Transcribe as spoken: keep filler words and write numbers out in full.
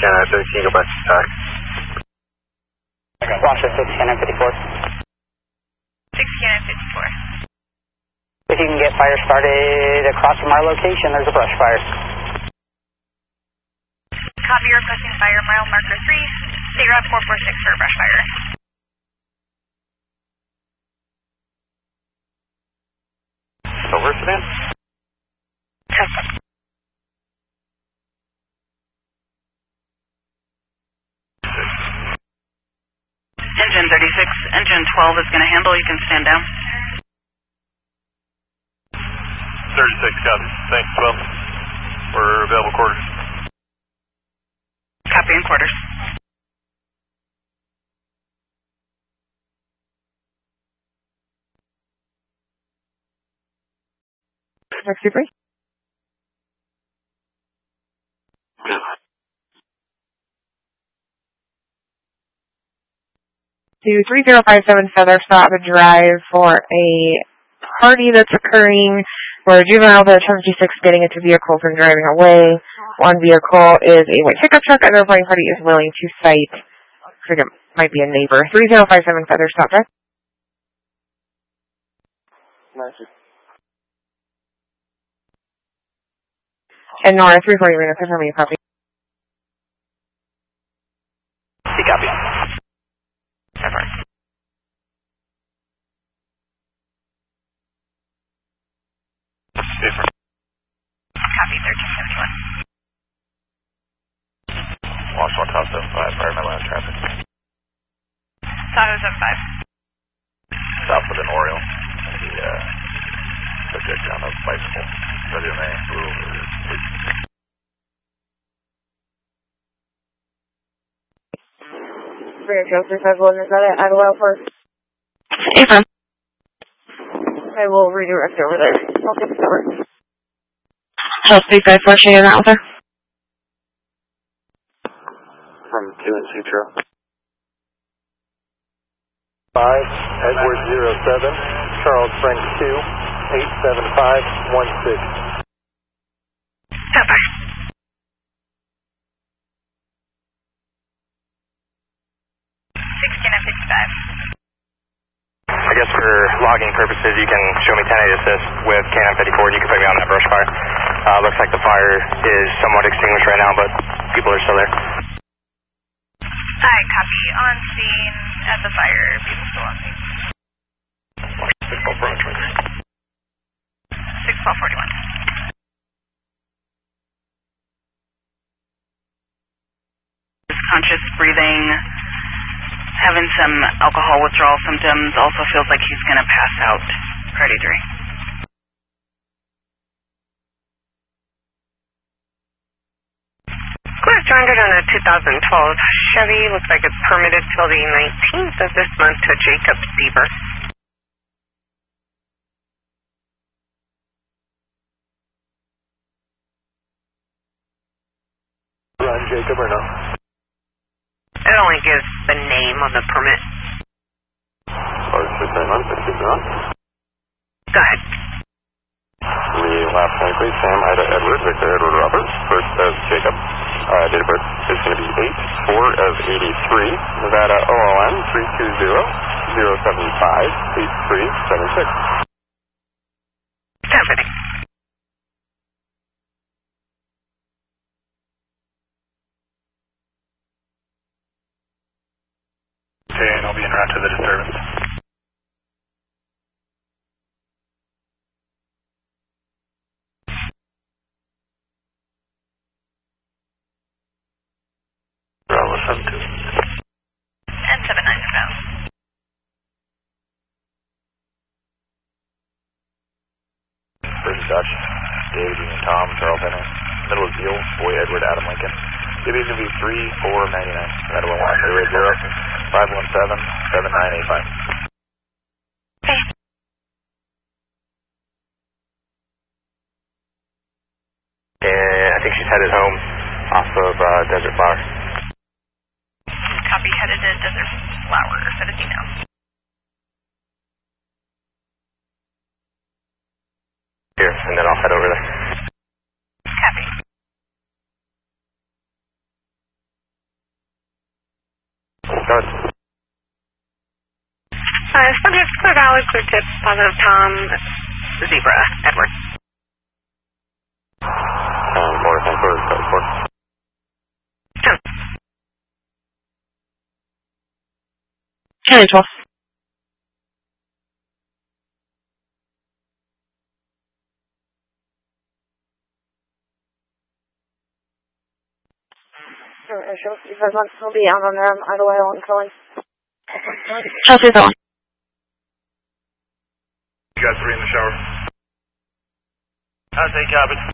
Canada thirteen, go back to attack. Washer six Canada fifty-four. six Canada fifty-four. If you can get fire started across from our location, there's a brush fire. Copy, requesting fire mile marker three, state route four four six for a brush fire. Over, Sedan. Engine thirty-six, engine twelve is going to handle, you can stand down. thirty-six, copy. Thanks, twelve. We're available quarters. Copy in quarters. Taxi free. To three zero five seven Feather Stop and Drive for a party that's occurring where a juvenile is seventy-six getting into vehicles and driving away. One vehicle is a white pickup truck, another party is willing to cite, I think it might be a neighbor. three zero five seven Feather Stop Drive. Nice. And Nora, three forty Reno, confirming your copy. C copy. Never. Different. Copy, thirteen seventy-one. Launch one top seven five, fire my line of traffic. Tahoe seven five. South of an Oriole. The uh, subject on a bicycle. Ready to man. Bring your three five one, is that it? I'll allow for. Affirm. I will redirect over there. I'll get the cover. Health three five four, sharing that with her. From two and Sutro. five, Edward zero seven, Charles Frank two, eight seven five one six. Stand by. six Canada fifty-five. I guess for logging purposes, you can show me ten eight assist with K nine fifty-four. You can put me on that brush fire. Uh, looks like the fire is somewhat extinguished right now, but people are still there. Hi, copy. On scene at the fire. People still on scene. six twelve forty-one. six twelve forty-one. Conscious breathing, having some alcohol withdrawal symptoms, also feels like he's going to pass out. Ready three. Clear two hundred on a two thousand twelve Chevy. Looks like it's permitted till the nineteenth of this month to Jacob Sieber. Run, Jacob, or no? It only gives the name on the permit. Or six nine one, six six nine. Go ahead. The last name, please. Sam Ida Edward, Victor Edward Roberts. First as Jacob. Uh, date of birth is going to be eight four of eighty-three. Nevada O L N three two zero zero seven five eight three seven six. Stephanie. Okay, and I'll be en route to the disturbance. Bravo seven two. And seven nine inbound. First Dutch, David Union Tom, Charles Henry. Middle of Deal, Boy Edward Adam Lincoln. G B is going to be three four ninety-nine. Red one one zero zero five one seven seven nine eight five. Okay. And I think she's headed home off of uh, Desert Flower. Copy, headed to Desert Flower, seventeen now. Here, and then I'll head over there. Copy. Go ahead. Uh, subject clear valid, clear tip, positive Tom, zebra, Edward. And more Vancouver, code four. ten. Charlie twelve. You guys want to be out on there either way on calling. Chelsea is on. You got three in the shower. I'll take cabin.